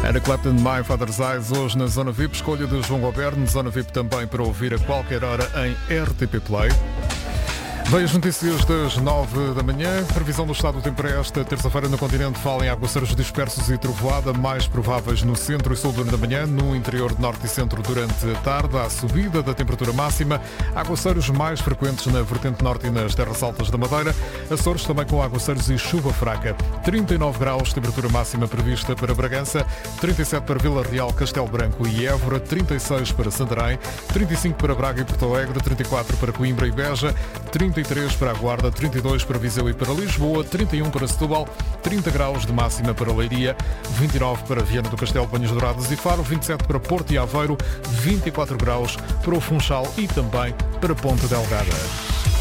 Ana Clapton, My Father's Eyes, hoje na Zona VIP, escolha de João Goberno, Zona VIP também para ouvir a qualquer hora em RTP Play. Vem as notícias das 9 da manhã. Previsão do estado do tempo para esta terça-feira no continente. Fala em aguaceiros dispersos e trovoada, mais prováveis no centro e sul da manhã, no interior de norte e centro durante a tarde. Há subida da temperatura máxima. Aguaceiros mais frequentes na vertente norte e nas terras altas da Madeira. Açores também com aguaceiros e chuva fraca. 39 graus, temperatura máxima prevista para Bragança. 37 para Vila Real, Castelo Branco e Évora. 36 para Santarém. 35 para Braga e Porto Alegre. 34 para Coimbra e Beja. 33 para a Guarda, 32 para Viseu e para Lisboa, 31 para Setúbal, 30 graus de máxima para Leiria, 29 para Viana do Castelo, Banhos Dourados e Faro, 27 para Porto e Aveiro, 24 graus para o Funchal e também para Ponta Delgada.